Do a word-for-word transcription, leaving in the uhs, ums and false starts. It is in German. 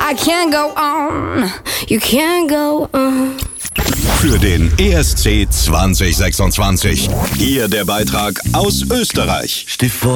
I can't go on, you can't go on. Für den E S C zwanzig sechsundzwanzig. Hier der Beitrag aus Österreich. Steh vor